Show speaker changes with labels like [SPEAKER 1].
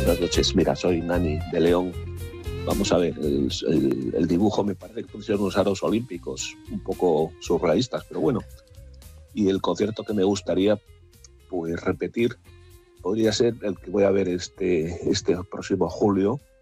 [SPEAKER 1] Buenas noches, mira, soy Nani de León. Vamos a ver, el dibujo me parece que pusieron unos aros olímpicos, un poco surrealistas, pero bueno. Y el concierto que me gustaría pues repetir podría ser el que voy a ver este próximo julio